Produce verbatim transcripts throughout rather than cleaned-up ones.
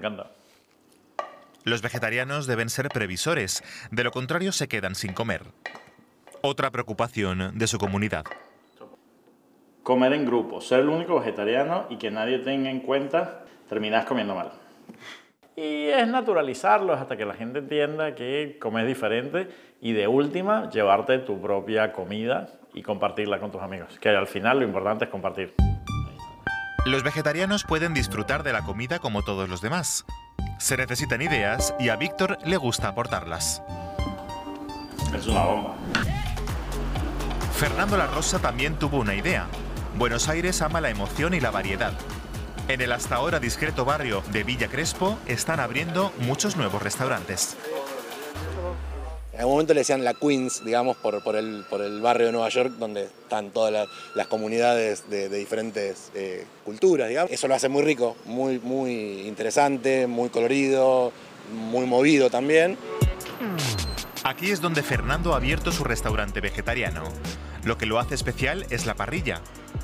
encanta. Los vegetarianos deben ser previsores, de lo contrario se quedan sin comer. Otra preocupación de su comunidad. Comer en grupo, ser el único vegetariano y que nadie tenga en cuenta, terminás comiendo mal. Y es naturalizarlo hasta que la gente entienda que comes diferente y de última, llevarte tu propia comida y compartirla con tus amigos, que al final lo importante es compartir. Los vegetarianos pueden disfrutar de la comida como todos los demás. Se necesitan ideas y a Víctor le gusta aportarlas. Es una bomba. Fernando La Rosa también tuvo una idea. Buenos Aires ama la emoción y la variedad. En el hasta ahora discreto barrio de Villa Crespo están abriendo muchos nuevos restaurantes. En algún momento le decían la Queens, digamos, por, por, el, por el barrio de Nueva York, donde están todas las, las comunidades de, de diferentes eh, culturas, digamos. Eso lo hace muy rico, muy, muy interesante, muy colorido, muy movido también. Aquí es donde Fernando ha abierto su restaurante vegetariano. Lo que lo hace especial es la parrilla.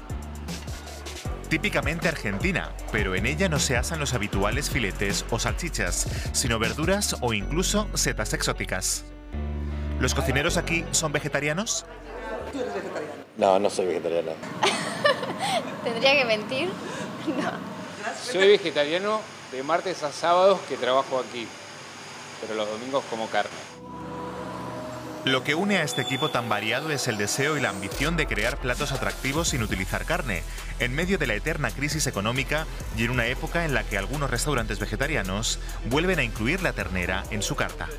Típicamente argentina, pero en ella no se asan los habituales filetes o salchichas, sino verduras o incluso setas exóticas. ¿Los cocineros aquí son vegetarianos? ¿Tú eres vegetariano? No, no soy vegetariano. ¿Tendría que mentir? No. Soy vegetariano de martes a sábados que trabajo aquí, pero los domingos como carne. Lo que une a este equipo tan variado es el deseo y la ambición de crear platos atractivos sin utilizar carne, en medio de la eterna crisis económica y en una época en la que algunos restaurantes vegetarianos vuelven a incluir la ternera en su carta.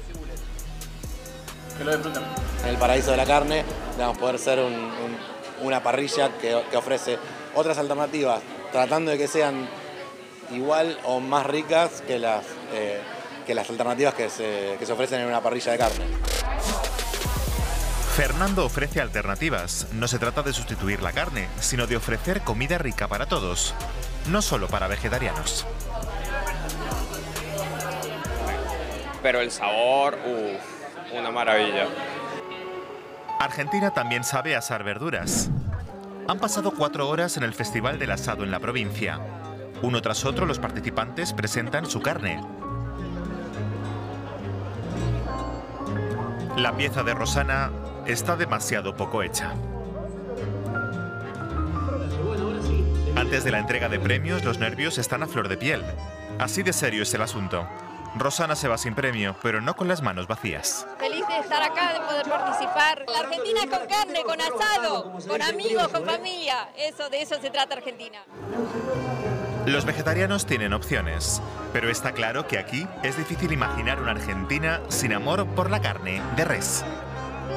Que lo disfruten. En el paraíso de la carne, vamos a poder ser un, un, una parrilla que, que ofrece otras alternativas, tratando de que sean igual o más ricas que las, eh, que las alternativas que se, que se ofrecen en una parrilla de carne. Fernando ofrece alternativas. No se trata de sustituir la carne, sino de ofrecer comida rica para todos, no solo para vegetarianos. Pero el sabor, uff, una maravilla. Argentina también sabe asar verduras. Han pasado cuatro horas en el Festival del Asado en la provincia. Uno tras otro los participantes presentan su carne. La pieza de Rosana está demasiado poco hecha. Antes de la entrega de premios, los nervios están a flor de piel. Así de serio es el asunto. Rosana se va sin premio, pero no con las manos vacías. Feliz de estar acá, de poder participar. La Argentina con carne, con asado, con amigos, con familia. Eso, de eso se trata Argentina. Los vegetarianos tienen opciones, pero está claro que aquí es difícil imaginar una Argentina sin amor por la carne de res.